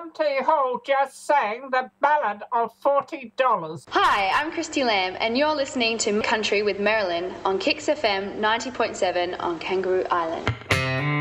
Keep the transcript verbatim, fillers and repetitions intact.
Monty Hall just sang the ballad of forty dollars. Hi, I'm Christy Lamb, and you're listening to Country with Marilyn on Kicks F M ninety point seven on Kangaroo Island.